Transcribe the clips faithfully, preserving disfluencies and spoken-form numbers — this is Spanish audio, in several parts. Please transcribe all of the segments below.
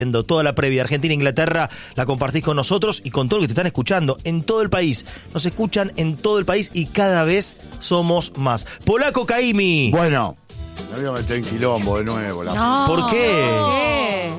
Toda la previa Argentina-Inglaterra la compartís con nosotros y con todo lo que te están escuchando en todo el país. Nos escuchan en todo el país y cada vez somos más. Polaco Caimi. Bueno, me voy a meter en quilombo de nuevo. La no, ¿por qué? ¿Qué?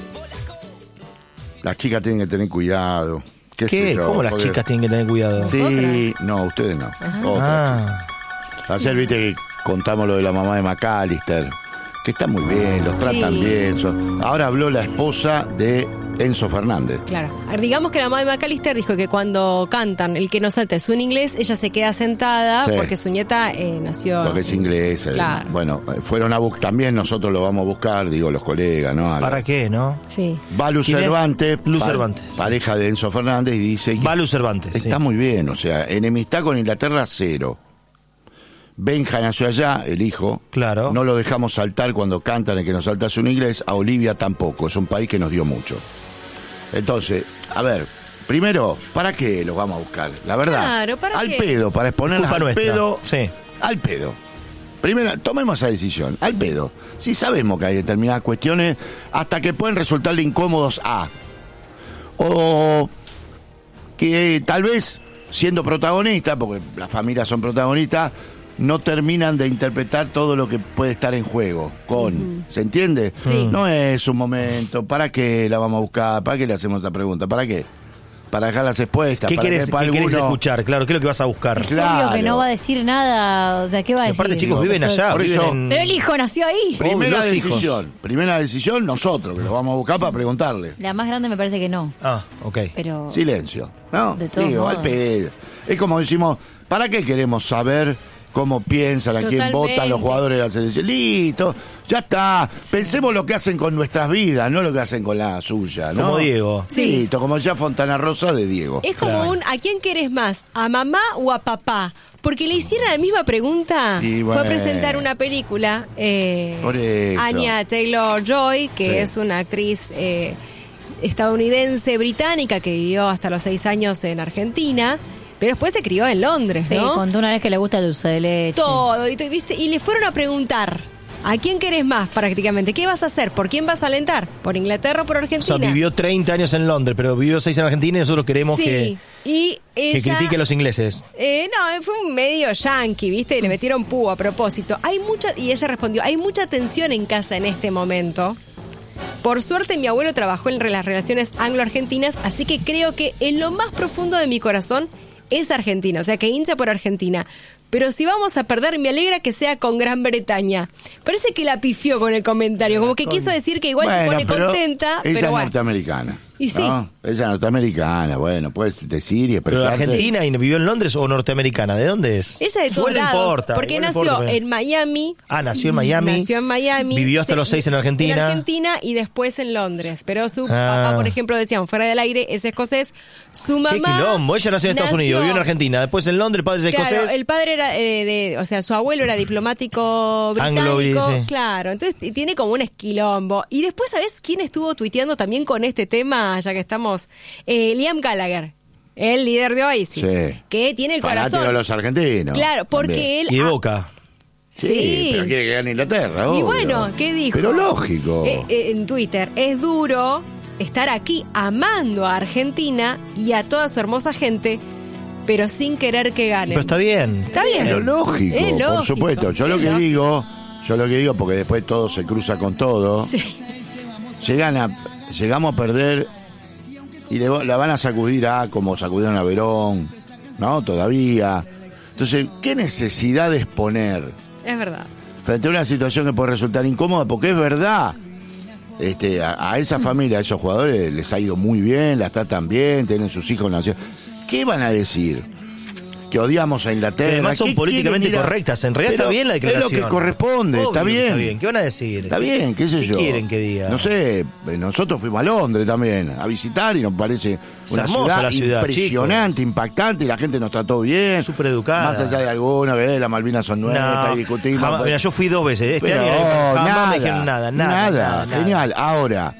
Las chicas tienen que tener cuidado. ¿Qué? ¿Qué? Yo, ¿Cómo las porque... chicas tienen que tener cuidado? Sí, ¿Nosotras? no, ustedes no. Ah. Ayer viste que contamos lo de la mamá de McAllister, que está muy bien, los Sí. tratan bien. Son... Ahora habló la esposa de Enzo Fernández. Claro. Digamos que la mamá de McAllister dijo que cuando cantan El que no salta es un inglés, ella se queda sentada Sí. porque su nieta eh, nació... Porque es inglés. eh. Claro. Bueno, fueron a buscar, también nosotros lo vamos a buscar, digo, los colegas, ¿no? A la- ¿Para qué, no? Sí. Va Luz ¿Quién es? Cervantes, Luz pa- Cervantes. pareja de Enzo Fernández, y dice que Va Luz Cervantes. está sí. muy bien, o sea, enemistad con Inglaterra, cero. Benja nació allá, el hijo. Claro. No lo dejamos saltar cuando cantan el que nos saltas un inglés. A Olivia tampoco, es un país que nos dio mucho. Entonces, a ver, primero, ¿para qué los vamos a buscar? La verdad, Claro, ¿para al qué? pedo, para exponerlas Culpa al nuestra. pedo. Sí. Al pedo. Primero, tomemos esa decisión, al pedo. Si sabemos que hay determinadas cuestiones hasta que pueden resultarle incómodos a... O que tal vez, siendo protagonistas, porque las familias son protagonistas, no terminan de interpretar todo lo que puede estar en juego con, uh-huh. ¿se entiende? Sí. No es un momento, ¿para qué la vamos a buscar? ¿Para qué le hacemos esta pregunta? ¿Para qué? Para dejarlas expuestas. ¿Qué para querés, que para ¿qué querés alguno... escuchar? Claro, ¿qué es lo que vas a buscar? Es Claro. obvio que no va a decir nada, o sea, ¿qué va a Y decir? aparte, chicos, viven Eso- allá, Por viven eso- en... Pero el hijo nació ahí. Primera los hijos. decisión, primera decisión nosotros, que lo vamos a buscar para preguntarle. La más grande me parece que no. Ah, ok. Pero Silencio, ¿no? De todos Digo, modos. al pedo. Es como decimos, ¿para qué queremos saber cómo piensan, a quién Totalmente. votan los jugadores de la selección? Listo, ya está. Pensemos lo que hacen con nuestras vidas, no lo que hacen con la suya, ¿no? Como Diego. Sí. Listo, como ya Fontana Rosa de Diego. Es como Claro. un ¿a quién querés más? ¿A mamá o a papá? Porque le hicieron la misma pregunta. Y Fue bueno. a presentar una película. Eh, Por eso. Anya Taylor-Joy, que Sí. es una actriz eh, estadounidense británica que vivió hasta los seis años en Argentina, pero después se crió en Londres, sí, ¿no? contó una vez que le gusta el dulce de leche. Todo, y, tú- ¿viste? Y le fueron a preguntar, ¿a quién querés más prácticamente? ¿Qué vas a hacer? ¿Por quién vas a alentar? ¿Por Inglaterra o por O Argentina? sea, vivió treinta años en Londres, pero vivió seis en Argentina y nosotros queremos sí, que, y que ella, critique a los ingleses. Eh, no, fue un medio yankee, ¿viste? Y le metieron púa a propósito. Hay mucha, y ella respondió, hay mucha tensión en casa en este momento. Por suerte mi abuelo trabajó en las relaciones anglo-argentinas, así que creo que en lo más profundo de mi corazón es Argentina, o sea que hincha por Argentina. Pero si vamos a perder, me alegra que sea con Gran Bretaña. Parece que la pifió con el comentario, como que quiso decir que igual se Bueno, pone pero contenta, ella pero es bueno. norteamericana. Y sí. ¿no? Ella es norteamericana, bueno, puedes decir y ¿Pero de expresarse. Argentina y vivió en Londres o norteamericana? ¿De dónde es? Ella de todos Igual no lados, importa, porque igual no nació importa. en Miami. Ah, nació en Miami. Nació en Miami. Vivió hasta Se- los seis en Argentina. En Argentina y después en Londres. Pero su Ah. papá, por ejemplo, decían fuera del aire, es escocés. Su mamá. Qué quilombo. Ella nació en Estados nació- Unidos, vivió en Argentina. Después en Londres, padre es Claro, escocés. el padre era eh, de, o sea, su abuelo era diplomático británico, Anglo, sí. claro, entonces t- tiene como un esquilombo. Y después, ¿sabes quién estuvo tuiteando también con este tema, ya que estamos? Eh, Liam Gallagher, el líder de Oasis, Sí. que tiene el Fanático corazón. de los argentinos. Claro, porque también. él... Y de ah, Boca. Sí, Sí. pero quiere que gane Inglaterra, Y obvio. bueno, ¿qué dijo? Pero lógico. Eh, eh, en Twitter, es duro estar aquí amando a Argentina y a toda su hermosa gente, pero sin querer que ganen. Pero está bien. Está bien. Pero lógico, Es por lógico, supuesto. Yo es lo que lógico. digo, yo lo que digo, porque después todo se cruza con todo. Sí. Llegan a, llegamos a perder y le- la van a sacudir a como sacudieron a Verón, ¿no? Todavía. Entonces, ¿qué necesidad de exponer Es verdad. frente a una situación que puede resultar incómoda? Porque es verdad. Este, a, a esa familia, a esos jugadores les ha ido muy bien, la tratan bien, tienen sus hijos nacidos. ¿Qué van a decir? Que odiamos a Inglaterra. Que además son ¿Qué políticamente quieren ir a- correctas. En realidad Pero está bien la declaración. Es lo que corresponde, Obvio está que bien. Está bien. ¿Qué van a decir? Está bien, qué sé ¿Qué yo. quieren que diga? No sé, eh, nosotros fuimos a Londres también a visitar y nos parece una hermosa ciudad, la ciudad, impresionante, impactante, y la gente nos trató bien. Súper educada. Más allá de alguna vez, las Malvinas son nuestras No, y discutimos. jamás- pues, mira, yo fui dos veces. Este pero año jamás nada, me dijeron nada, nada, nada, nada, nada. genial. Ahora,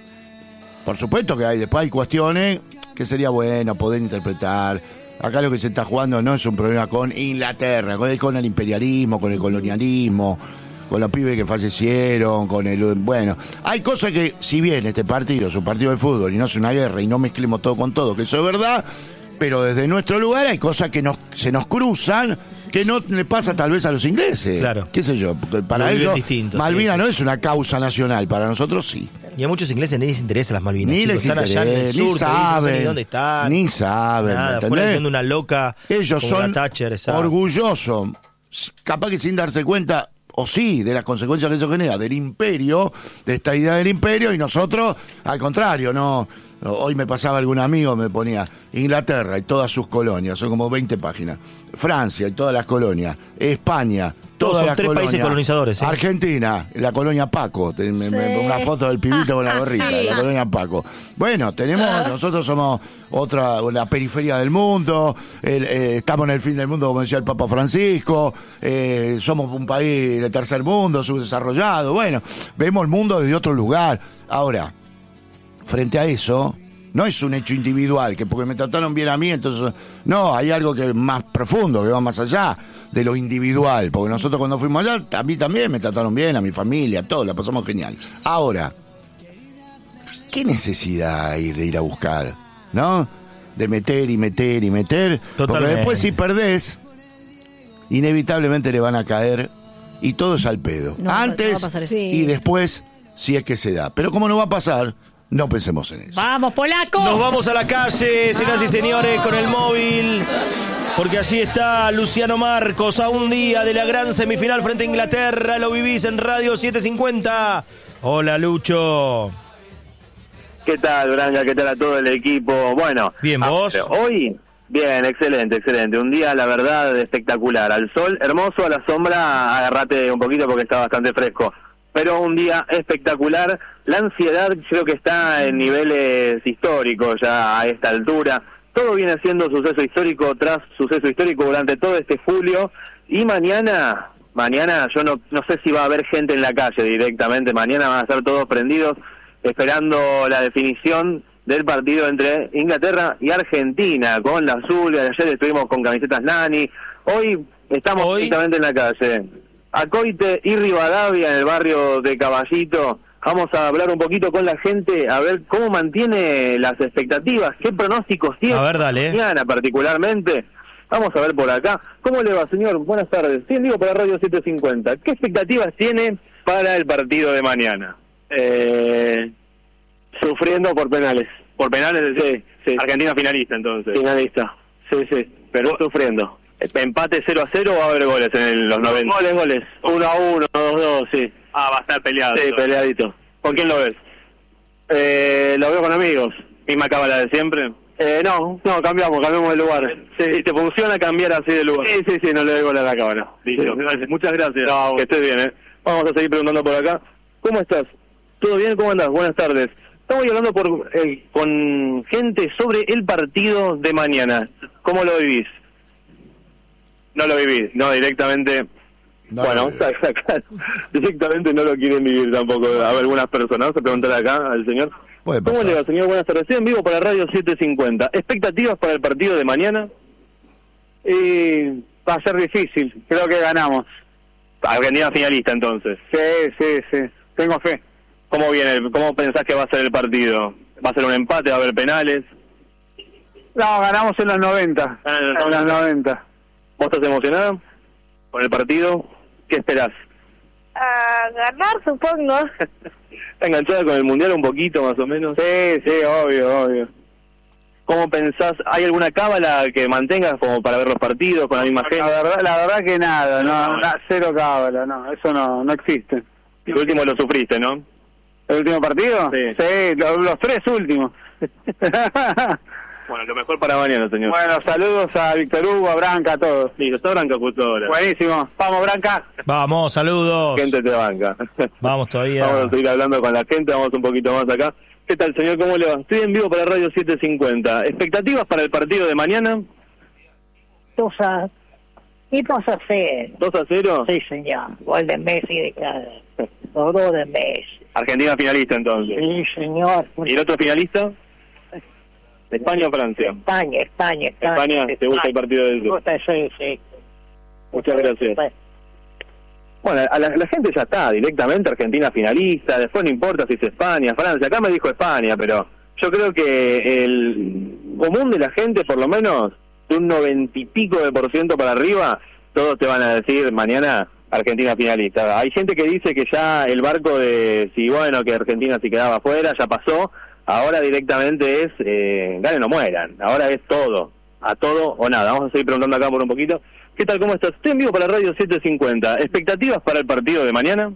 por supuesto que hay, después hay cuestiones que sería bueno poder interpretar. Acá lo que se está jugando no es un problema con Inglaterra, es con el imperialismo, con el colonialismo, con los pibes que fallecieron, con el... Bueno, hay cosas que, si bien este partido es un partido de fútbol y no es una guerra y no mezclemos todo con todo, que eso es verdad, pero desde nuestro lugar hay cosas que nos, se nos cruzan, que no le pasa tal vez a los ingleses. Claro. ¿Qué sé yo? Para Lo viven ellos, distinto, Malvinas sí, no sí. es una causa nacional, para nosotros sí. Y a muchos ingleses ni les interesa las Malvinas. Ni chicos, les están allá en el interesa, sur, ni te dicen, no sé saben, ni dónde están. ni saben, Nada, ¿me fuera entendés? siendo una loca. Ellos como son la Thatcher, esa. orgullosos, capaz que sin darse cuenta, o sí, de las consecuencias que eso genera, del imperio, de esta idea del imperio, y nosotros, al contrario, no. Hoy me pasaba algún amigo, me ponía Inglaterra y todas sus colonias, son como veinte páginas. Francia y todas las colonias. España, Todos todas son las tres colonias. países colonizadores, ¿sí? Argentina, la colonia Paco. Te- me- me- una foto del pibito con la gorrita, Sí. la colonia Paco. Bueno, tenemos, nosotros somos otra, la periferia del mundo, el, eh, estamos en el fin del mundo, como decía el Papa Francisco, eh, somos un país de tercer mundo, subdesarrollado. Bueno, vemos el mundo desde otro lugar. Ahora, frente a eso, no es un hecho individual, que porque me trataron bien a mí, entonces... No, hay algo que es más profundo, que va más allá de lo individual, porque nosotros cuando fuimos allá, a mí también me trataron bien, a mi familia, a todos, la pasamos genial. Ahora, ¿qué necesidad hay de ir a buscar, no? De meter y meter y meter, porque Totalmente. después si perdés, inevitablemente le van a caer, y todo es al pedo. No, no va a Antes pasar eso. y después, si es que se da. Pero como no va a pasar, no pensemos en eso. ¡Vamos, polaco! Nos vamos a la calle, señoras y señores, con el móvil. Porque allí está Luciano Marcos a un día de la gran semifinal frente a Inglaterra. Lo vivís en Radio setecientos cincuenta. Hola, Lucho. ¿Qué tal, Branca? ¿Qué tal a todo el equipo? Bueno, Bien, ¿vos? ah, hoy, bien, excelente, excelente. Un día, la verdad, espectacular. Al sol, hermoso, a la sombra, agarrate un poquito porque está bastante fresco. Pero un día espectacular. La ansiedad creo que está en niveles históricos ya a esta altura. Todo viene siendo suceso histórico tras suceso histórico durante todo este julio. Y mañana, mañana yo no, no sé si va a haber gente en la calle directamente. Mañana van a estar todos prendidos esperando la definición del partido entre Inglaterra y Argentina, con la azul. Ayer estuvimos con camisetas Nani. Hoy estamos Hoy. directamente en la calle. A Coite y Rivadavia, en el barrio de Caballito. Vamos a hablar un poquito con la gente, a ver cómo mantiene las expectativas, qué pronósticos tiene. A ver, dale. Mañana particularmente. Vamos a ver por acá. ¿Cómo le va, señor? Buenas tardes. Sí, digo para Radio setecientos cincuenta. ¿Qué expectativas tiene para el partido de mañana? Eh, sufriendo por penales. ¿Por penales? Sí, sí. Argentina finalista, entonces. Finalista. Sí, sí. Pero sufriendo. ¿Empate cero a cero o va a haber goles en el- los noventa? Goles, goles. uno a uno, dos a dos, sí. Ah, va a estar peleado. Sí, entonces. Peleadito. ¿Con quién lo ves? Eh, lo veo con amigos. ¿Misma cábala de siempre? Eh, no, no, cambiamos, cambiamos de lugar. Sí. ¿Y te funciona cambiar así de lugar? Sí, sí, sí, no le doy bola a la cábala. Listo, sí. Gracias. Muchas gracias. No, que estés bien, ¿eh? Vamos a seguir preguntando por acá. ¿Cómo estás? ¿Todo bien? ¿Cómo andás? Buenas tardes. Estamos hablando por, eh, con gente sobre el partido de mañana. ¿Cómo lo vivís? No lo vivís, no, directamente... No, bueno, no, no. está- está claro. Directamente no lo quieren vivir tampoco. A ver, algunas personas. Vamos a preguntar acá al señor. Puede ¿Cómo pasar. le va, señor? Buenas tardes. Estoy en vivo para Radio setecientos cincuenta. ¿Expectativas para el partido de mañana? Y va a ser difícil, creo que ganamos. Argentina finalista, entonces. Sí, sí, sí, tengo fe. ¿Cómo viene? ¿Cómo pensás que va a ser el partido? ¿Va a ser un empate? ¿Va a haber penales? No, ganamos en los noventa. Ah, en los En los noventa. ¿Vos estás emocionado con el partido? ¿Qué esperás? A ganar, supongo. ¿Está enganchada con el Mundial un poquito, más o menos? Sí, sí, obvio, obvio. ¿Cómo pensás? ¿Hay alguna cábala que mantengas como para ver los partidos con la misma gente? La verdad, la verdad que nada, no, No. na- cero cábala, no, eso no, no existe. El último lo sufriste, ¿no? ¿El último partido? Sí. Sí, lo- los tres últimos. Bueno, lo mejor para mañana, señor. Bueno, saludos a Víctor Hugo, a Branca, a todos. Listo, está Branca justo ahora. Buenísimo. Vamos, Branca. Vamos, saludos. Gente te banca. Vamos todavía. Vamos a seguir hablando con la gente, vamos un poquito más acá. ¿Qué tal, señor? ¿Cómo le va? Estoy en vivo para Radio setecientos cincuenta. ¿Expectativas para el partido de mañana? dos a... Y dos a cero. ¿dos a cero? Sí, señor. Gol de Messi de cada... Los dos de Messi. Argentina finalista, entonces. Sí, señor. ¿Y el otro finalista? ¿España o Francia? España, España, España, ¿te gusta el partido del Me sur? gusta, sí, sí. Muchas gracias. Bueno, a la, la gente ya está, directamente Argentina finalista, después no importa si es España, Francia, acá me dijo España, pero yo creo que el común de la gente, por lo menos de un noventa y pico de por ciento para arriba, todos te van a decir mañana Argentina finalista. Hay gente que dice que ya el barco de, si bueno, que Argentina se quedaba afuera, ya pasó, ahora directamente es, eh, ganen o mueran, ahora es todo, a todo o nada. Vamos a seguir preguntando acá por un poquito. ¿Qué tal? ¿Cómo estás? Estoy en vivo para Radio setecientos cincuenta. ¿Expectativas para el partido de mañana?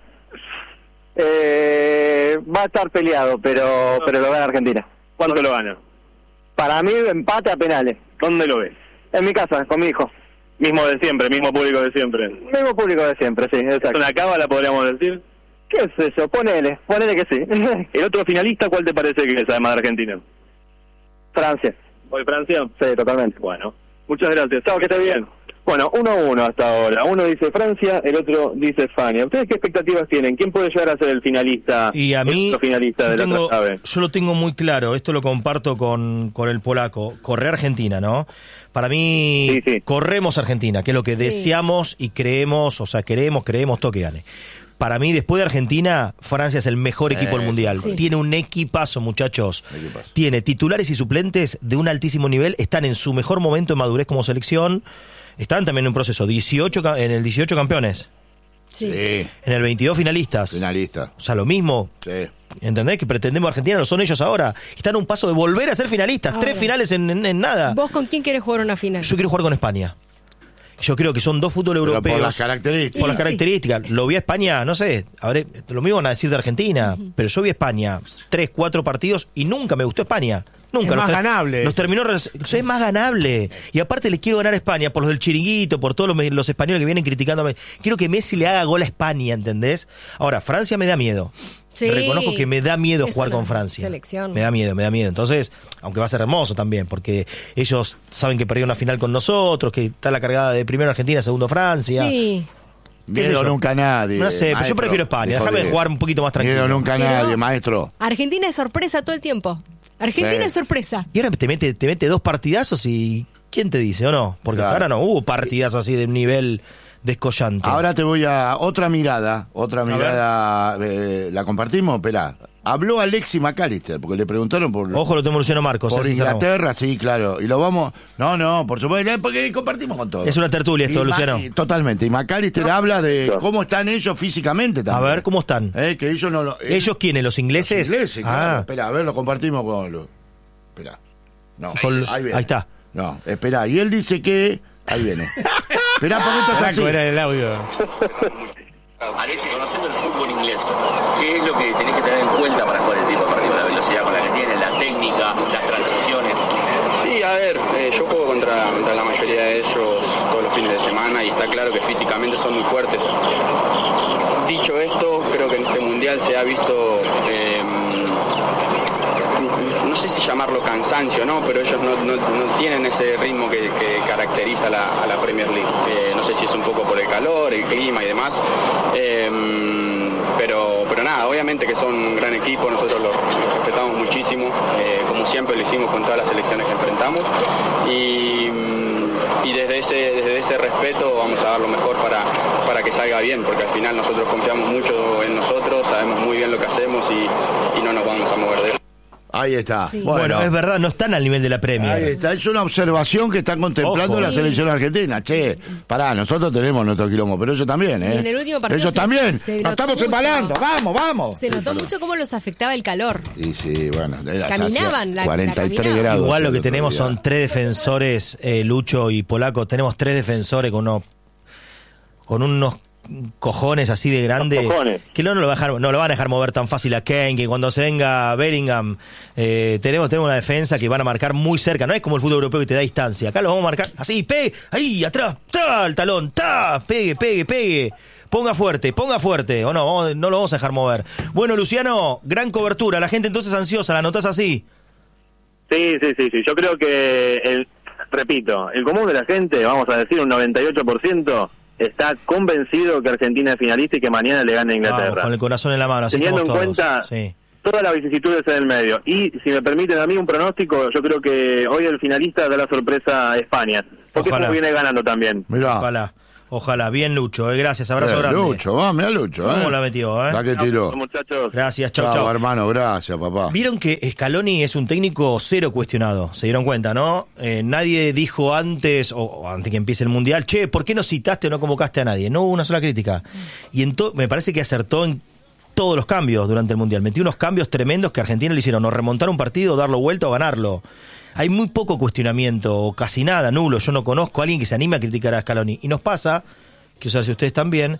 eh, va a estar peleado, pero pero lo gana Argentina. ¿Cuánto lo gana? Para mí, empate a penales. ¿Dónde lo ves? En mi casa, con mi hijo. Mismo de siempre, mismo público de siempre. Mismo público de siempre, sí, exacto. ¿Es una cábala, podríamos decir? ¿Qué es eso? Ponele, ponele que sí. ¿El otro finalista cuál te parece que es, además de Argentina? Francia. ¿Hoy Francia? Sí, totalmente. Bueno, muchas gracias. Chao, que esté bien. Bueno, uno a uno hasta ahora. Uno dice Francia, el otro dice España. ¿Ustedes qué expectativas tienen? ¿Quién puede llegar a ser el finalista? Y a mí, el otro finalista yo, de la tengo, otra llave? yo lo tengo muy claro, esto lo comparto con, con el polaco, correr Argentina, ¿no? Para mí, Sí, sí. corremos Argentina, que es lo que Sí. deseamos y creemos, o sea, queremos, creemos, todo que gane. Para mí, después de Argentina, Francia es el mejor equipo del Mundial. Sí. Tiene un equipazo, muchachos. Equipazo. Tiene titulares y suplentes de un altísimo nivel, están en su mejor momento de madurez como selección, están también en un proceso, dieciocho, ca- en el dieciocho campeones, Sí. Sí, en el veintidós finalistas. finalista. O sea, lo mismo, Sí. ¿entendés? Que pretendemos Argentina, lo son ellos ahora. Están a un paso de volver a ser finalistas. Ahora. Tres finales en, en- en nada. ¿Vos con quién querés jugar una final? Yo quiero jugar con España. Yo creo que son dos fútbol Pero europeos. por las características. Por las Sí, sí. características. Lo vi a España, no sé, a ver, lo mismo van a decir de Argentina, pero yo vi a España tres, cuatro partidos y nunca me gustó España. Nunca. Es Los más ter- ganable. Los terminó, res- es más ganable. Y aparte le quiero ganar a España por los del chiringuito, por todos los, me- los españoles que vienen criticándome. Quiero que Messi le haga gol a España, ¿entendés? Ahora, Francia me da miedo. Sí. Reconozco que me da miedo Es jugar una con Francia. selección. Me da miedo, me da miedo. Entonces, aunque va a ser hermoso también, porque ellos saben que perdieron una final con nosotros, que está la cargada de primero Argentina, segundo Francia. Sí. ¿Qué sé Miedo yo? nunca a nadie. No sé, pero yo maestro. prefiero España. Dijo Déjame que- jugar un poquito más tranquilo. Miedo nunca a Pero- nadie, maestro. Argentina es sorpresa todo el tiempo. Argentina Sí. es sorpresa. Y ahora te mete, te mete dos partidazos y ¿quién te dice o no? Porque Claro. hasta ahora no hubo partidazos así de un nivel descollante. Ahora te voy a otra mirada, otra ver. mirada, eh, la compartimos, espera. Habló Alexis McAllister, porque le preguntaron por, Ojo, lo tengo Luciano Marcos. por así cerramos. Inglaterra, sí, claro. Y lo vamos, no, no, por supuesto, eh, porque compartimos con todos. Es una tertulia esto, Y Ma- Luciano. y- Totalmente. Y McAllister habla de cómo están ellos físicamente A también. ver, ¿cómo están? Eh, que ellos no lo... ¿Ellos quiénes? ¿Los ingleses? Los ingleses, claro. Ah, Espera, a ver, lo compartimos con lo. Espera. No, Con- viene. ahí está. No, espera. Y él dice que. Ahí viene. Espera, porque esto es así. Franco, era el audio. Alexis, conociendo el fútbol inglés, ¿qué es lo que tenés que tener en cuenta para jugar el tipo de partido? La velocidad con la que tiene, la técnica, las transiciones. Sí, a ver, eh, yo juego contra, contra la mayoría de ellos todos los fines de semana y está claro que físicamente son muy fuertes. Dicho esto, creo que en este mundial se ha visto, eh, no sé si llamarlo cansancio, ¿no? Pero ellos no, no- no tienen ese ritmo que, que caracteriza a la, a la Premier League. Eh, no sé si es un poco por el calor, el clima y demás. Eh, pero, pero nada, obviamente que son un gran equipo, nosotros los, los respetamos muchísimo, eh, como siempre lo hicimos con todas las selecciones que enfrentamos. Y, y desde ese, desde ese respeto vamos a dar lo mejor para, para que salga bien, porque al final nosotros confiamos mucho en nosotros, sabemos muy bien lo que hacemos y, y no nos vamos a mover de eso. Ahí está. Sí. bueno, es verdad, no están al nivel de la Premier. Ahí está, es una observación que están contemplando Ojo. la Sí. selección argentina. Che, pará, nosotros tenemos nuestro quilombo, pero ellos también, ¿eh? Y en el último partido ellos se- también. se Nos notó estamos mucho. embalando, vamos, vamos. Se notó mucho cómo los afectaba el calor. Y sí, bueno, era- Caminaban, se hacía la- cuarenta y tres la caminaban. grados. Igual lo el que otro tenemos día. son tres defensores, eh, Lucho y Polaco. Tenemos tres defensores con unos, con unos cojones así de grandes. Unos cojones. Que no, no lo, va a dejar- no lo van a dejar mover tan fácil a Kane, que cuando se venga Bellingham, eh, tenemos, tenemos una defensa que van a marcar muy cerca. No es como el fútbol europeo que te da distancia. Acá lo vamos a marcar así, pegue, ahí, atrás, ta, el talón, ta, pegue, pegue, pegue. Ponga fuerte, ponga fuerte. O no, vamos- no lo vamos a dejar mover. Bueno, Luciano, gran cobertura. La gente entonces ansiosa, ¿la notás así? Sí, sí, sí, sí. Yo creo que, el repito, el común de la gente, vamos a decir un noventa y ocho por ciento, está convencido que Argentina es finalista y que mañana le gane a Vamos, Inglaterra. con el corazón en la mano, así Teniendo en estamos todos. cuenta Sí. todas las vicisitudes en el medio. Y si me permiten a mí un pronóstico, yo creo que hoy el finalista da la sorpresa a España. Porque Ojalá. eso viene ganando también. Mirá. Ojalá. Ojalá, bien Lucho, eh, gracias, abrazo Eh, grande. Lucho, va, mirá Lucho, ¿eh? ¿Cómo la metió, eh? La que tiró. Muchachos. Gracias, chau, Chao, chau. hermano, gracias, papá. Vieron que Scaloni es un técnico cero cuestionado, se dieron cuenta, ¿no? Eh, nadie dijo antes, o, o antes que empiece el Mundial, che, ¿por qué no citaste o no convocaste a nadie? No hubo una sola crítica. Y en to- me parece que acertó en todos los cambios durante el Mundial. Metió unos cambios tremendos que a Argentina le hicieron o remontar un partido, darlo vuelta o ganarlo. Hay muy poco cuestionamiento, o casi nada, nulo. Yo no conozco a alguien que se anime a criticar a Scaloni. Y nos pasa, que sé si ustedes también,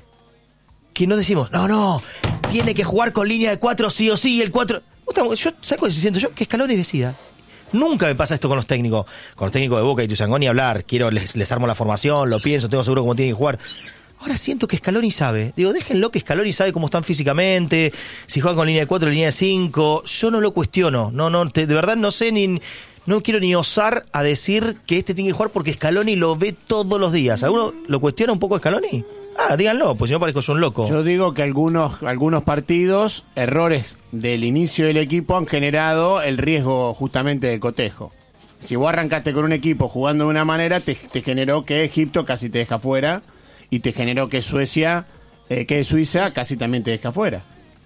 que no decimos, no, no, tiene que jugar con línea de cuatro sí o sí, el cuatro... Yo, ¿sabes cuál siento yo? Que Scaloni decida. Nunca me pasa esto con los técnicos. Con los técnicos de Boca y Tuzangón ni hablar. Quiero, les, les armo la formación, lo pienso, tengo seguro cómo tienen que jugar. Ahora siento que Scaloni sabe. Digo, déjenlo que Scaloni sabe cómo están físicamente, si juegan con línea de cuatro, línea de cinco. Yo no lo cuestiono. No, no, te, de verdad no sé ni... No quiero ni osar a decir que este tiene que jugar porque Scaloni lo ve todos los días. ¿Alguno lo cuestiona un poco Scaloni? Ah, díganlo, pues si no parezco yo un loco. Yo digo que algunos, algunos partidos, errores del inicio del equipo han generado el riesgo justamente del cotejo. Si vos arrancaste con un equipo jugando de una manera, te, te generó que Egipto casi te deja fuera y te generó que Suecia, eh, que Suiza casi también te deja fuera.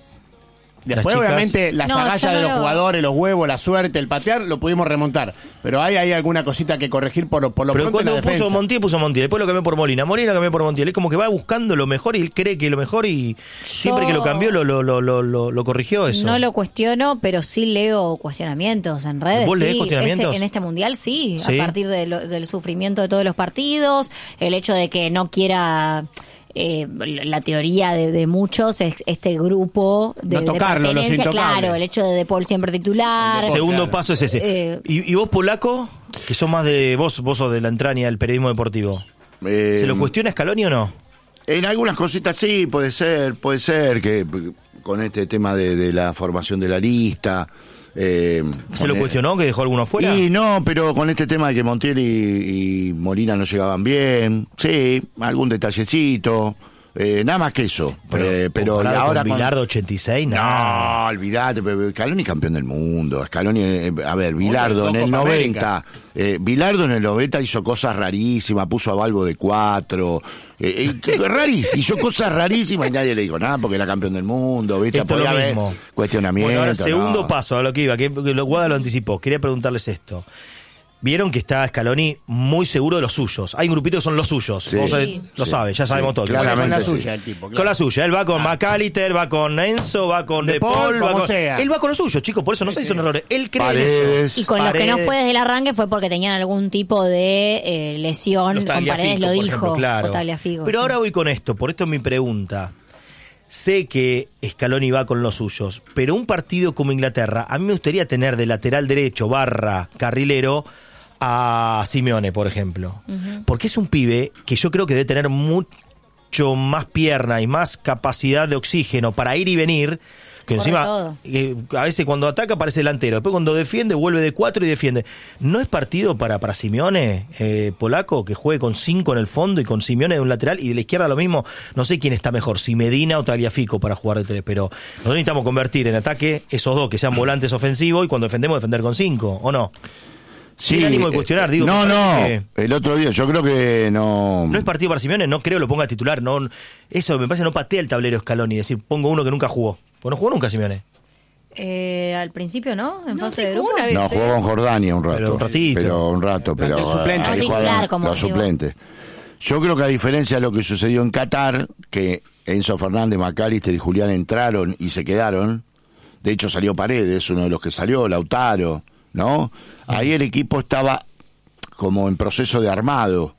Después, chicas... obviamente, las No, agallas yo no de los lo- jugadores, los huevos, la suerte, el patear, lo pudimos remontar. Pero hay, hay alguna cosita que corregir por, por lo Pero pronto en cuando la defensa. puso Montiel, puso Montiel. Después lo cambió por Molina. Molina lo cambió por Montiel. Es como que va buscando lo mejor y él cree que lo mejor y siempre que lo cambió lo, lo, lo, lo, lo, lo corrigió eso. No lo cuestiono, pero sí leo cuestionamientos en redes. ¿Vos leés sí. cuestionamientos? Este- en este mundial sí, ¿Sí? a partir de lo- del sufrimiento de todos los partidos, el hecho de que no quiera... Eh, la teoría de, de muchos es este grupo de, No tocarlo, de los pertenencia, intocables. claro, el hecho de De Paul siempre titular. El segundo Claro. paso es ese. Eh, ¿Y, y vos, Polaco? Que sos más de... Vos, vos sos de la entraña del periodismo deportivo. Eh, ¿Se lo cuestiona Scaloni o no? En algunas cositas sí, puede ser, puede ser que con este tema de, de la formación de la lista... Eh, ¿Se lo con- cuestionó que dejó alguno fuera? Y no, pero con este tema de que Montiel y, y Molina no llegaban bien, sí, algún detallecito, eh, nada más que eso. Pero, Eh, pero comparado ahora con con- Bilardo ochenta y seis, no. No, olvídate, pero Scaloni campeón del mundo. Scaloni, eh, a ver, Bilardo en dos el Copa noventa, eh, Bilardo en el noventa hizo cosas rarísimas, puso a Balbo de cuatro, eh, eh, rarísimas, hizo cosas rarísimas y nadie le dijo nada porque era campeón del mundo, ¿viste? Esto es lo Podía haber mismo. cuestionamiento. Bueno, ahora segundo no. paso a lo que iba, que, que lo Guada lo anticipó. Quería preguntarles esto. Vieron que está Scaloni muy seguro de los suyos. Hay un grupito que son los suyos. Sí. Vos, eh, Sí. lo Sí. sabe, ya Sí, sabemos todo. claramente. Con la sí. suya el tipo. Con claro. la suya. Él va con McAllister, va con Enzo, va con De De Paul, Paul, va como con... sea. Él va con los suyos, chicos. Por eso no sé si son errores. Él cree en Paredes. eso. Y con los que no Paredes. fue desde el arranque fue porque tenían algún tipo de eh, lesión. Los Con Paredes Tagliafico, lo por dijo. ejemplo, claro. o Tagliafico, Pero sí. ahora voy con esto, por esto es mi pregunta. Sé que Scaloni va con los suyos, pero un partido como Inglaterra, a mí me gustaría tener de lateral derecho barra carrilero a Simeone, por ejemplo. Ujú. Porque es un pibe que yo creo que debe tener mucho más pierna y más capacidad de oxígeno para ir y venir. Que Corre encima, todo. eh, a veces cuando ataca parece delantero, después cuando defiende vuelve de cuatro y defiende. ¿No es partido para, para Simeone, eh, Polaco, que juegue con cinco en el fondo y con Simeone de un lateral y de la izquierda lo mismo? No sé quién está mejor, si Medina o Tagliafico para jugar de tres, pero nosotros necesitamos convertir en ataque esos dos que sean volantes ofensivos y cuando defendemos defender con cinco, ¿o no? Sí, Sin ánimo de cuestionar, eh, digo. No, me no, parece que el otro día, yo creo que no... no es partido para Simeone, no creo lo ponga a titular, no, eso me parece no patea el tablero Scaloni, decir, pongo uno que nunca jugó. Pues no jugó nunca Simeone. Eh, al principio, ¿no? En No, fase sí, de jugó grupo. una vez. No, sí. jugó con Jordania un rato. Pero un ratito. Pero un rato, pero... El suplente. ahí No, jugaron titular, como los digo. suplentes. Yo creo que a diferencia de lo que sucedió en Qatar, que Enzo Fernández, McAllister y Julián entraron y se quedaron, de hecho salió Paredes, uno de los que salió, Lautaro, ¿no? Ahí el equipo estaba como en proceso de armado.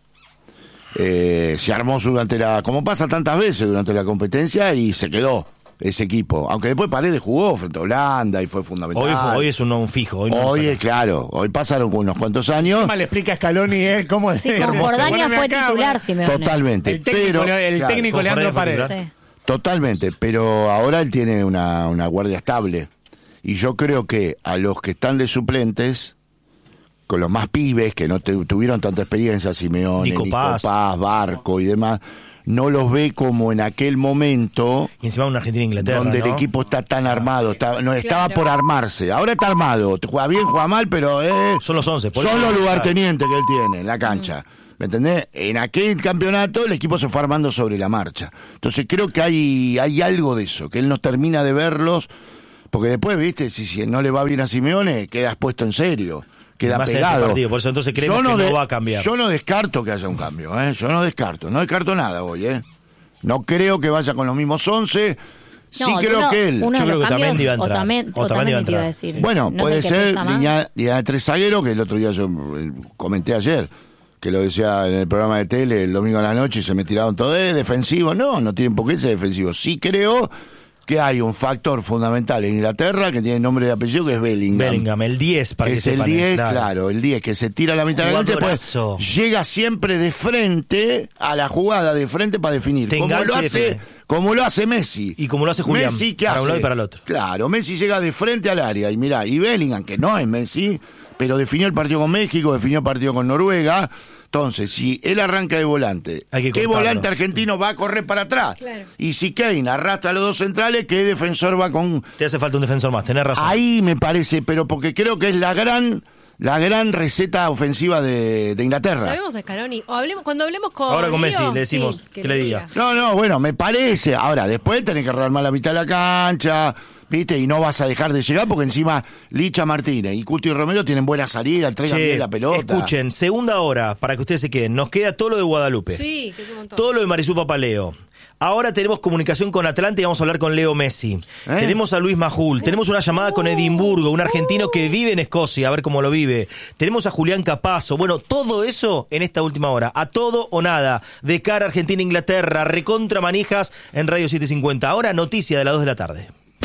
Eh, se armó durante la, como pasa tantas veces durante la competencia, y se quedó ese equipo. Aunque después Paredes jugó frente a Holanda y fue fundamental. Hoy, fue- hoy es un, un fijo. Hoy, no Hoy lo es claro, hoy pasaron unos cuantos años. Encima le explica a Scaloni eh, cómo Sí, con Jordania fue titular, Simeone. Totalmente. El técnico, pero, el claro, técnico con Leandro Paredes fue Paredes. Sí. totalmente, pero ahora él tiene una, una guardia estable. Y yo creo que a los que están de suplentes, con los más pibes, que no te- tuvieron tanta experiencia, Simeone, Nico Nico Paz. Paz, Barco y demás, no los ve como en aquel momento Y encima una Argentina e Inglaterra, donde ¿no? el equipo está tan armado, está- no, estaba Claro. por armarse. Ahora está armado, juega bien, juega mal, pero eh, Son los once. por son eso- los lugartenientes que él tiene en la cancha. ¿Me entendés? En aquel campeonato el equipo se fue armando sobre la marcha. Entonces creo que hay, hay algo de eso, que él no termina de verlos, porque después, viste, si, si no le va bien a Simeone, quedas puesto en serio, queda más pegado. En este partido, por eso entonces creemos que no de, va a cambiar. Yo no descarto que haya un cambio, ¿eh? Yo no descarto, no descarto nada hoy, ¿eh? No creo que vaya con los mismos once. Sí no, creo uno, que él. Yo creo que también iba a entrar. Otamendi, Otamendi iba a decir. Bueno, no puede ser línea, línea de tres zagueros, que el otro día yo eh, comenté ayer, que lo decía en el programa de tele el domingo a la noche y se me tiraron todo, ¿es defensivo? No, no tienen por qué ser defensivo. Sí creo que hay un factor fundamental en Inglaterra que tiene nombre y apellido, que es Bellingham. Bellingham, el diez, para es que sepan. el diez, claro. claro, el diez, que se tira a la mitad de la cancha, pues llega siempre de frente a la jugada, de frente para definir. Te como lo hace, como lo hace Messi. Y como lo hace Julián, Messi, ¿qué para hace? un lado y para el otro. Claro, Messi llega de frente al área, y mirá, y Bellingham, que no es Messi, pero definió el partido con México, definió el partido con Noruega. Entonces, si él arranca de volante, ¿qué cortarlo. volante argentino va a correr para atrás? Claro. Y si Kane arrastra a los dos centrales, ¿qué defensor va con...? Te hace falta un defensor más, tenés razón. Ahí me parece, pero porque creo que es la gran... la gran receta ofensiva de, de Inglaterra. Sabemos a Scaloni. O hablemos, cuando hablemos con Ahora con Leo, Messi le decimos sí, que, que le diga. diga. No, no, bueno, me parece. Ahora, después tenés que rearmar la mitad de la cancha, ¿viste? Y no vas a dejar de llegar porque encima Licha Martínez y Cuti Romero tienen buena salida, entregan che, bien la pelota. Escuchen, segunda hora, para que ustedes se queden. Nos queda todo lo de Guadalupe. Sí, que es un montón. Todo lo de Marisú Papaleo. Ahora tenemos comunicación con Atlanta y vamos a hablar con Leo Messi. ¿Eh? Tenemos a Luis Majul, tenemos una llamada con Edimburgo, un argentino que vive en Escocia, a ver cómo lo vive. Tenemos a Julián Capazo. Bueno, todo eso en esta última hora. A todo o nada. De cara a Argentina-Inglaterra, recontra manijas en Radio setecientos cincuenta. Ahora noticia de las dos de la tarde.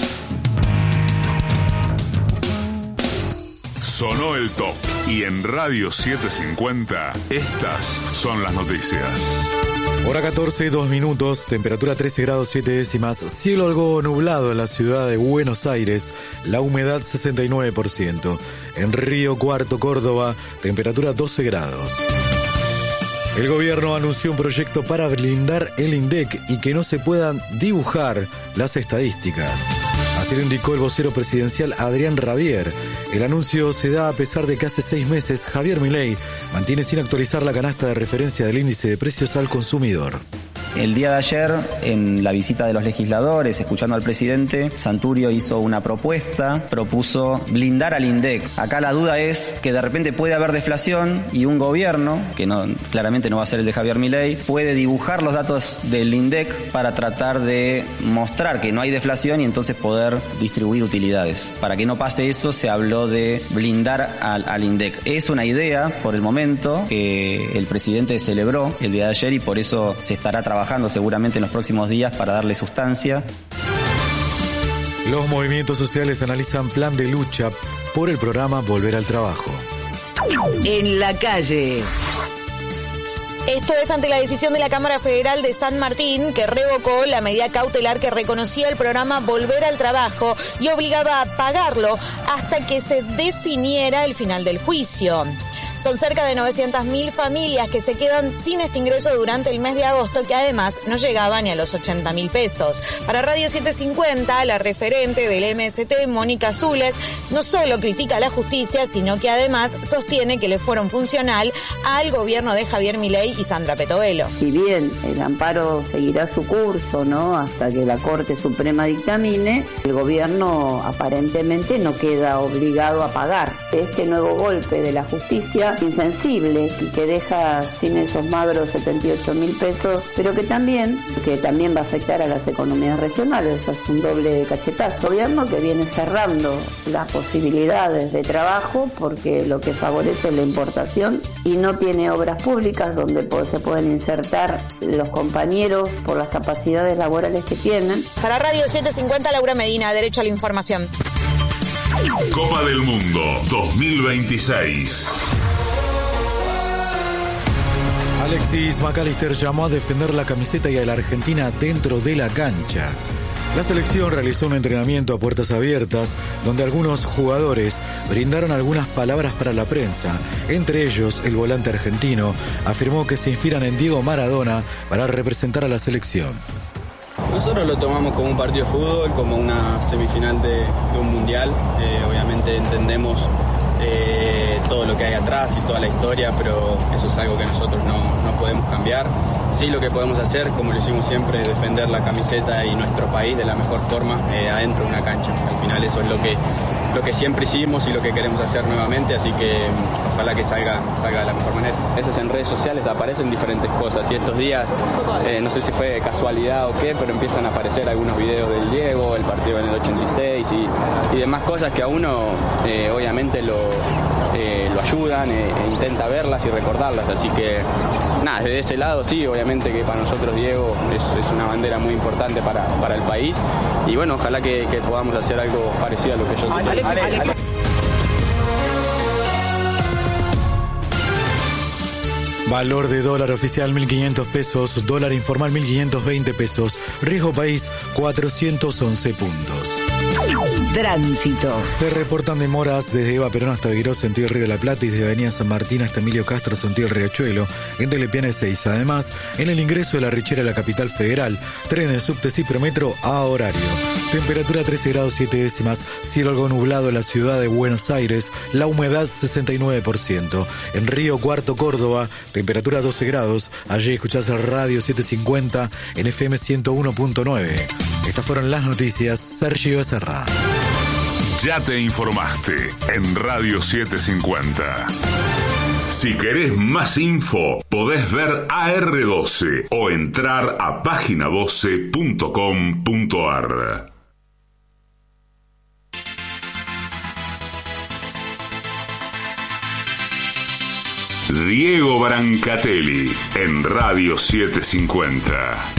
Sonó el top. Y en Radio setecientos cincuenta, estas son las noticias. Hora catorce, dos minutos, temperatura trece grados siete décimas, cielo algo nublado en la ciudad de Buenos Aires, la humedad sesenta y nueve por ciento. En Río Cuarto, Córdoba, temperatura doce grados. El gobierno anunció un proyecto para blindar el INDEC y que no se puedan dibujar las estadísticas. Así lo indicó el vocero presidencial Adrián Rabier. El anuncio se da a pesar de que hace seis meses Javier Milei mantiene sin actualizar la canasta de referencia del índice de precios al consumidor. El día de ayer, en la visita de los legisladores, escuchando al presidente, Santurio hizo una propuesta, propuso blindar al INDEC. Acá la duda es que de repente puede haber deflación y un gobierno, que no, claramente no va a ser el de Javier Milei, puede dibujar los datos del INDEC para tratar de mostrar que no hay deflación y entonces poder distribuir utilidades. Para que no pase eso, se habló de blindar al, al INDEC. Es una idea, por el momento, que el presidente celebró el día de ayer y por eso se estará trabajando seguramente en los próximos días para darle sustancia. Los movimientos sociales analizan plan de lucha por el programa Volver al Trabajo. En la calle. Esto es ante la decisión de la Cámara Federal de San Martín, que revocó la medida cautelar que reconocía el programa Volver al Trabajo y obligaba a pagarlo hasta que se definiera el final del juicio. Son cerca de novecientas mil familias que se quedan sin este ingreso durante el mes de agosto, que además no llegaba ni a los ochenta mil pesos. Para Radio setecientos cincuenta, la referente del M S T, Mónica Zules, no solo critica la justicia, sino que además sostiene que le fueron funcional al gobierno de Javier Milei y Sandra Petovelo. Si bien el amparo seguirá su curso, ¿no?, hasta que la Corte Suprema dictamine, el gobierno aparentemente no queda obligado a pagar. Este nuevo golpe de la justicia insensible y que deja sin esos magros setenta y ocho mil pesos, pero que también que también va a afectar a las economías regionales. Eso es un doble cachetazo. Gobierno que viene cerrando las posibilidades de trabajo porque lo que favorece es la importación y no tiene obras públicas donde se pueden insertar los compañeros por las capacidades laborales que tienen. Para Radio setecientos cincuenta, Laura Medina, Derecho a la Información. Copa del Mundo dos mil veintiséis. Alexis McAllister llamó a defender la camiseta y a la Argentina dentro de la cancha. La selección realizó un entrenamiento a puertas abiertas, donde algunos jugadores brindaron algunas palabras para la prensa. Entre ellos, el volante argentino afirmó que se inspiran en Diego Maradona para representar a la selección. Nosotros lo tomamos como un partido de fútbol, como una semifinal de, de un mundial. Eh, obviamente entendemos eh, todo lo que hay atrás y toda la historia, pero eso es algo que nosotros no, no podemos cambiar. Sí, lo que podemos hacer, como lo hicimos siempre, es defender la camiseta y nuestro país de la mejor forma eh, adentro de una cancha. Al final eso es lo que, lo que siempre hicimos y lo que queremos hacer nuevamente, así que ojalá que salga, salga de la mejor manera. A veces en redes sociales aparecen diferentes cosas y estos días, eh, no sé si fue casualidad o qué, pero empiezan a aparecer algunos videos del Diego, el partido en el ochenta y seis y, y demás cosas que a uno eh, obviamente lo, eh, lo ayudan e, e intenta verlas y recordarlas, así que nada, desde ese lado sí, obviamente que para nosotros Diego es, es una bandera muy importante para, para el país y bueno, ojalá que, que podamos hacer algo parecido a lo que yo hice. Valor de dólar oficial mil quinientos pesos, dólar informal mil quinientos veinte pesos, riesgo país cuatrocientos once puntos. Tránsito. Se reportan demoras desde Eva Perón hasta Viró, sentido Río de la Plata, y desde Avenida San Martín hasta Emilio Castro, sentido Riachuelo, en Telepiana seis. Además, en el ingreso de la Richera a la capital federal, trenes, subtes y prometro a horario. Temperatura trece grados siete décimas, cielo algo nublado en la ciudad de Buenos Aires, la humedad sesenta y nueve por ciento. En Río Cuarto, Córdoba, temperatura doce grados. Allí escuchás el Radio setecientos cincuenta en F M ciento uno punto nueve. Estas fueron las noticias. Sergio Becerra. Ya te informaste en Radio setecientos cincuenta. Si querés más info, podés ver A R doce o entrar a página doce punto com punto a r. Diego Brancatelli en Radio setecientos cincuenta.